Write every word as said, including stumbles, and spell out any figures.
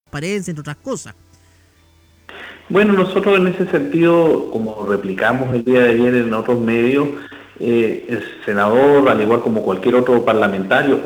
transparencia, entre otras cosas. Bueno, nosotros en ese sentido, como replicamos el día de ayer en otros medios, eh, el senador, al igual como cualquier otro parlamentario,